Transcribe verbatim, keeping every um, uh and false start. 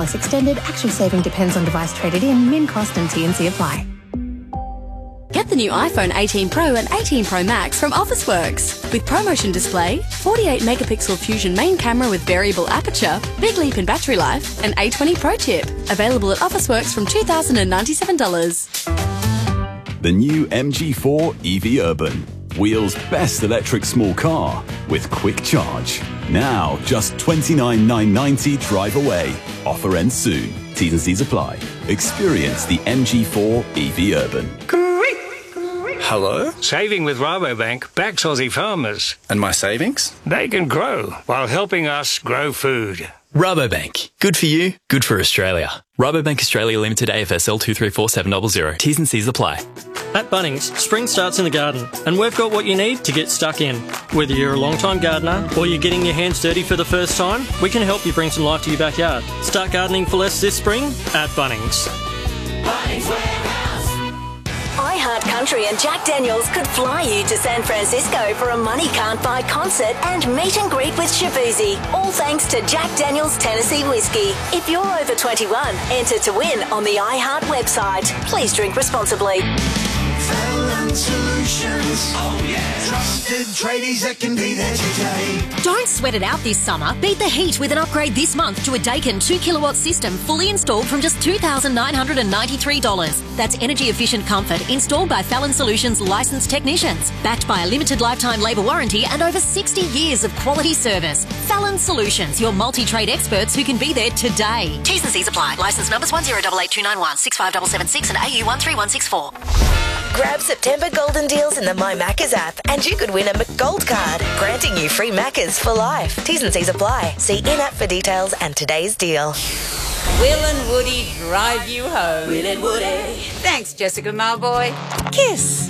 Whilst extended, actual saving depends on device traded in, min cost and T and C apply. Get the new iPhone eighteen Pro and eighteen Pro Max from Officeworks. With ProMotion display, forty-eight megapixel Fusion main camera with variable aperture, big leap in battery life, and A twenty Pro chip. Available at Officeworks from two thousand ninety-seven dollars. The new M G four E V Urban. Wheels' best electric small car with quick charge. Now just twenty-nine thousand nine hundred ninety dollars drive away. Offer ends soon. T's and C's apply. Experience the M G four E V Urban. Hello? Saving with Rabobank backs Aussie farmers. And my savings? They can grow while helping us grow food. Rabobank. Good for you, good for Australia. Rabobank Australia Limited A F S L two three four seven zero zero. T's and C's apply. At Bunnings, spring starts in the garden, and we've got what you need to get stuck in. Whether you're a long-time gardener or you're getting your hands dirty for the first time, we can help you bring some life to your backyard. Start gardening for less this spring at Bunnings. Bunnings Warehouse. iHeartCountry and Jack Daniels could fly you to San Francisco for a money can't buy concert and meet and greet with Shabuzi. All thanks to Jack Daniels Tennessee Whiskey. If you're over twenty-one, enter to win on the iHeart website. Please drink responsibly. Fallon Solutions. Oh yeah. Trusted tradies that can be there today. Don't sweat it out this summer. Beat the heat with an upgrade this month to a Daikin two kilowatt system fully installed from just two thousand nine hundred ninety-three dollars. That's energy efficient comfort installed by Fallon Solutions licensed technicians. Backed by a limited lifetime labour warranty and over sixty years of quality service. Fallon Solutions, your multi-trade experts who can be there today. T's and C's apply. Licence numbers one zero eight eight two nine one, six five seven seven six and A U one three one six four. Grab September golden deals in the My Maccas app and you could win a McGold card, granting you free Maccas for life. T's and C's apply. See in-app for details and today's deal. Will and Woody drive you home. Will and Woody. Thanks, Jessica Marboy. Kiss.